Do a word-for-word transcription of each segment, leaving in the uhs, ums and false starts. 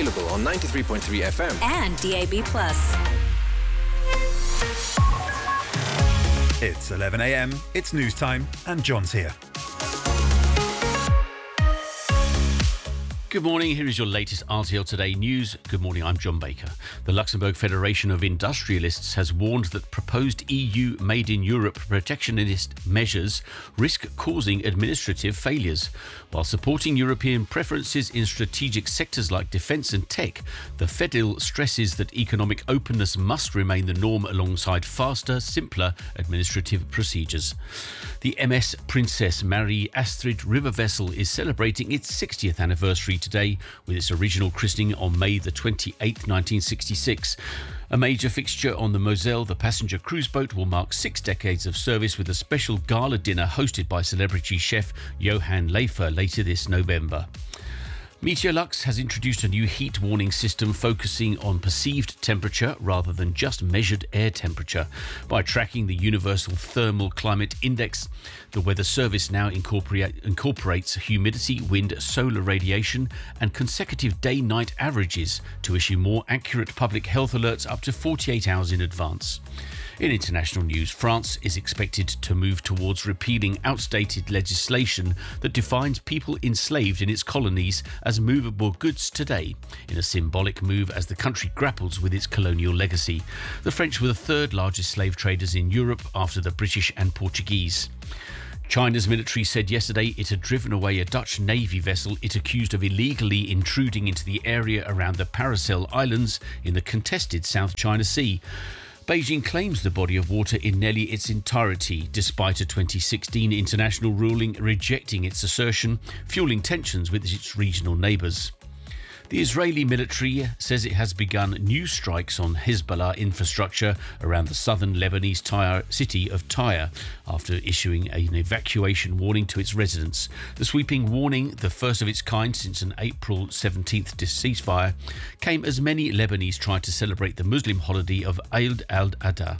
Available on ninety-three point three F M and D A B plus. It's eleven a m, it's news time, and John's here. Good morning, here is your latest R T L Today news. Good morning, I'm John Baker. The Luxembourg Federation of Industrialists has warned that proposed E U Made in Europe protectionist measures risk causing administrative failures. While supporting European preferences in strategic sectors like defence and tech, the Fedil stresses that economic openness must remain the norm alongside faster, simpler administrative procedures. The M S Princess Marie Astrid river vessel is celebrating its sixtieth anniversary today, with its original christening on May the twenty-eighth, nineteen sixty-six. A major fixture on the Moselle, the passenger cruise boat will mark six decades of service with a special gala dinner hosted by celebrity chef Johan Leifer later this November. Meteorlux has introduced a new heat warning system focusing on perceived temperature rather than just measured air temperature. By tracking the Universal Thermal Climate Index, the Weather Service now incorporate, incorporates humidity, wind, solar radiation and consecutive day-night averages to issue more accurate public health alerts up to forty-eight hours in advance. In international news, France is expected to move towards repealing outdated legislation that defines people enslaved in its colonies as movable goods today, in a symbolic move as the country grapples with its colonial legacy. The French were the third largest slave traders in Europe after the British and Portuguese. China's military said yesterday it had driven away a Dutch Navy vessel it accused of illegally intruding into the area around the Paracel Islands in the contested South China Sea. Beijing claims the body of water in nearly its entirety, despite a twenty sixteen international ruling rejecting its assertion, fueling tensions with its regional neighbours. The Israeli military says it has begun new strikes on Hezbollah infrastructure around the southern Lebanese Tyre city of Tyre after issuing an evacuation warning to its residents. The sweeping warning, the first of its kind since an April seventeenth ceasefire, came as many Lebanese tried to celebrate the Muslim holiday of Eid al-Adha.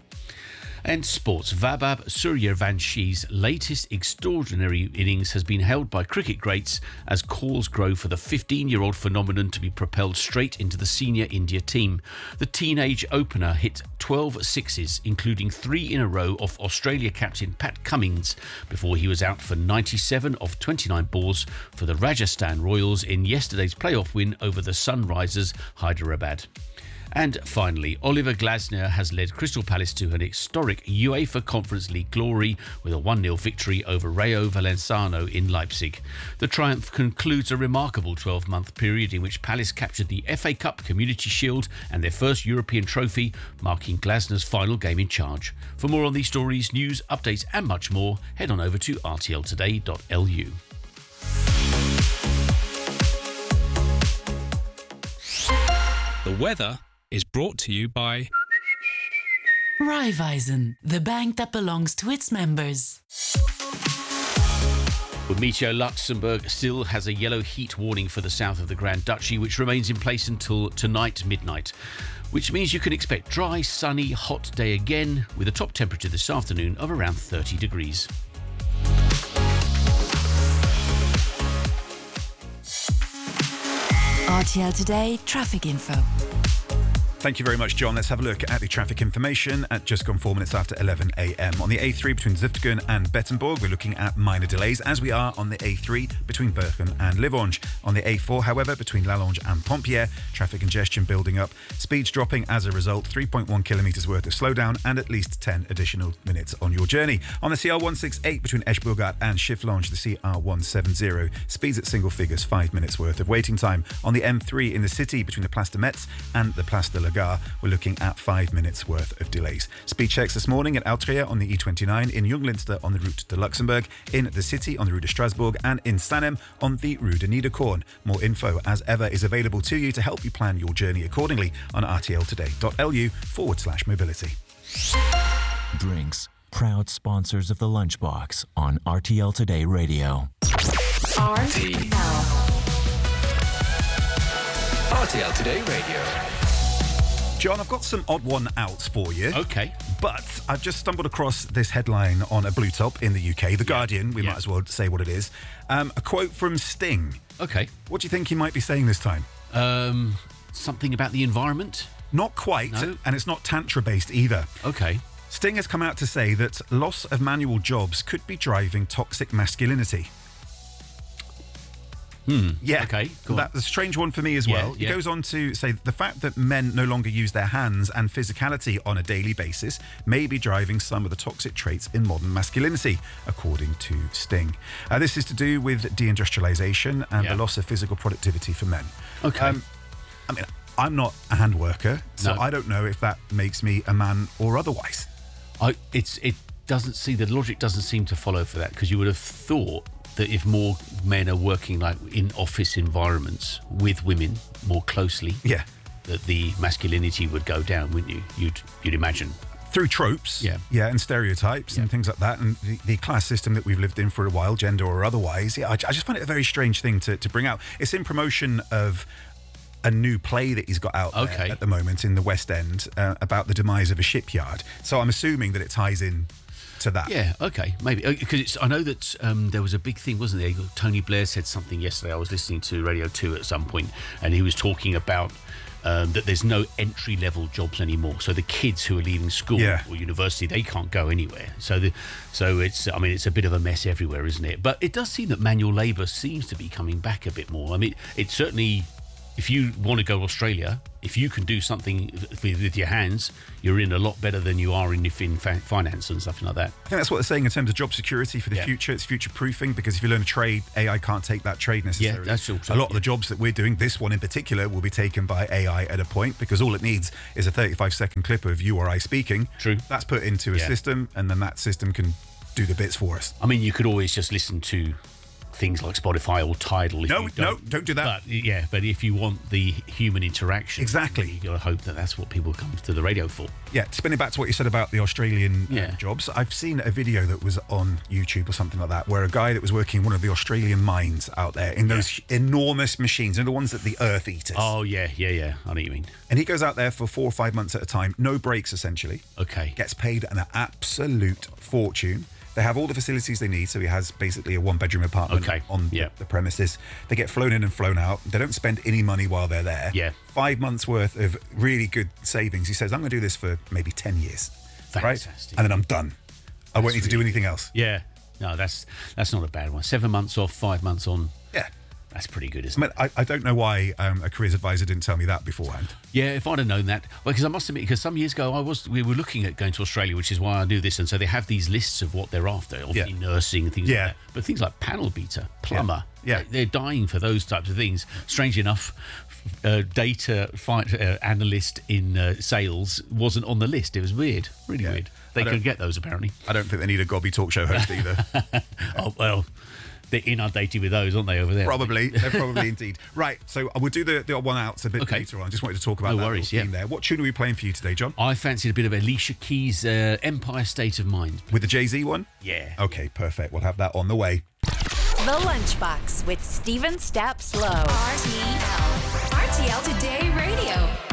And sports. Vabab Suryavanshi's latest extraordinary innings has been hailed by cricket greats as calls grow for the fifteen-year-old phenomenon to be propelled straight into the senior India team. The teenage opener hit twelve sixes, including three in a row off Australia captain Pat Cummins, before he was out for ninety-seven of twenty-nine balls for the Rajasthan Royals in yesterday's playoff win over the Sunrisers Hyderabad. And finally, Oliver Glasner has led Crystal Palace to an historic UEFA Conference League glory with a one nil victory over Rayo Vallecano in Leipzig. The triumph concludes a remarkable twelve-month period in which Palace captured the F A Cup, Community Shield and their first European trophy, marking Glasner's final game in charge. For more on these stories, news, updates and much more, head on over to r t l today dot l u. The weather is brought to you by Raiffeisen, the bank that belongs to its members. Well, Meteo Luxembourg still has a yellow heat warning for the south of the Grand Duchy, which remains in place until tonight midnight, which means you can expect dry, sunny, hot day again with a top temperature this afternoon of around thirty degrees. R T L Today traffic info. Thank you very much, John. Let's have a look at the traffic information at just gone four minutes after eleven a m. On the A three between Zutphen and Bettembourg, we're looking at minor delays, as we are on the A three between Bergen and Livange. On the A four, however, between Lalonge and Pompier, traffic congestion building up. Speeds dropping as a result, three point one kilometres worth of slowdown and at least ten additional minutes on your journey. On the C R one sixty-eight between Eschbourgat and Schifflange, the C R one seventy, speeds at single figures, five minutes worth of waiting time. On the M three in the city between the Place de Metz and the Place de la Gare, we're looking at five minutes worth of delays. Speed checks this morning at Altria on the E twenty-nine, in Junglinster on the route to Luxembourg, in the city on the Rue de Strasbourg, and in Sanem on the Rue de Niederkorn. More info, as ever, is available to you to help you plan your journey accordingly on r t l today dot l u forward slash mobility. Drinks, proud sponsors of the Lunchbox on R T L Today Radio. R T L. R T L Today Radio. John, I've got some odd one outs for you. Okay. But I've just stumbled across this headline on a blue top in the U K, The Guardian, we yeah. might as well say what it is. Um, a quote from Sting. Okay. What do you think he might be saying this time? Um, something about the environment? Not quite, No? and it's not tantra-based either. Okay. Sting has come out to say that loss of manual jobs could be driving toxic masculinity. Hmm. Yeah, Okay, go on. that's a strange one for me as Yeah, well. He yeah. goes on to say that the fact that men no longer use their hands and physicality on a daily basis may be driving some of the toxic traits in modern masculinity, according to Sting. Uh, this is to do with deindustrialization and Yeah. the loss of physical productivity for men. Okay. I mean, I'm not a hand worker, so No. I don't know if that makes me a man or otherwise. I, it's it doesn't see the logic doesn't seem to follow for that, because you would have thought that if more men are working like in office environments with women more closely, Yeah. that the masculinity would go down, wouldn't you? You'd you'd imagine. Through tropes, Yeah. yeah, and stereotypes Yeah. and things like that, and the, the class system that we've lived in for a while, gender or otherwise. Yeah, I, I just find it a very strange thing to, to bring out. It's in promotion of a new play that he's got out there Okay. at the moment in the West End uh, about the demise of a shipyard. So I'm assuming that it ties in to that. Yeah, okay, maybe because it's. I know that um, there was a big thing, wasn't there? Tony Blair said something yesterday. I was listening to Radio Two at some point, and he was talking about um, that there's no entry level jobs anymore. So the kids who are leaving school Yeah. or university, they can't go anywhere. So the, so it's. I mean, it's a bit of a mess everywhere, isn't it? But it does seem that manual labour seems to be coming back a bit more. I mean, it's certainly. If you want to go to Australia, if you can do something with, with your hands, you're in a lot better than you are in, if in fa- finance and stuff like that. I think that's what they're saying in terms of job security for the Yeah. future. It's future proofing, because if you learn a trade, A I can't take that trade necessarily. that's also- a lot of yeah. the jobs that we're doing, this one in particular, will be taken by A I at a point, because all it needs is a thirty-five second clip of you or I speaking. True. That's put into a Yeah. system, and then that system can do the bits for us. I mean, you could always just listen to things like Spotify or Tidal. If No, you no, don't, don't do that. But yeah, but if you want the human interaction, Exactly. you got to hope that that's what people come to the radio for. Yeah, spinning back to what you said about the Australian uh, Yeah. jobs, I've seen a video that was on YouTube or something like that, where a guy that was working in one of the Australian mines out there in those enormous machines, you know, the ones that the Earth Eaters. Oh yeah, yeah, yeah. I know what you mean. And he goes out there for four or five months at a time, no breaks essentially. Okay. Gets paid an absolute fortune. They have all the facilities they need, so he has basically a one-bedroom apartment Okay, on yeah. the, the premises. They get flown in and flown out. They don't spend any money while they're there. Yeah. Five months worth of really good savings. He says, I'm going to do this for maybe ten years. Right? Fantastic. And then I'm done. I won't need to do really anything else. Yeah. No, that's that's not a bad one. Seven months off, five months on. Yeah. That's pretty good, I isn't mean, it? I, I don't know why um, a careers advisor didn't tell me that beforehand. Yeah, if I'd have known that, well, because I must admit, because some years ago I was, we were looking at going to Australia, which is why I knew this, and so they have these lists of what they're after, obviously Yeah. nursing and things Yeah. like that. But things like panel beater, plumber, Yeah. Yeah. they- they're dying for those types of things. Strange enough, uh, data fi- uh, analyst in uh, sales wasn't on the list. It was weird, really Yeah. weird. They I don't- could get those apparently. I don't think they need a gobby talk show host either. Oh well, they're inundated with those, aren't they, over there? Probably, they're probably indeed. Right, so we'll do the, the odd one outs a bit Okay. later on. Just wanted to talk about No that worries, little theme yeah. there. What tune are we playing for you today, John? I fancied a bit of Alicia Keys' uh, Empire State of Mind. With the Jay-Z one? Yeah. Okay, perfect. We'll have that on the way. The Lunchbox with Stephen Stapp Slow. R T L. R T L Today Radio.